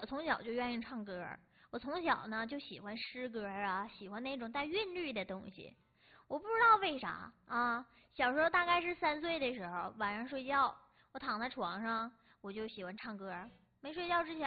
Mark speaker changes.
Speaker 1: 我从小就愿意唱歌，我从小呢就喜欢诗歌啊，喜欢那种带韵律的东西。我不知道为啥啊，小时候大概是3岁的时候，晚上睡觉，我躺在床上，我就喜欢唱歌。没睡觉之前。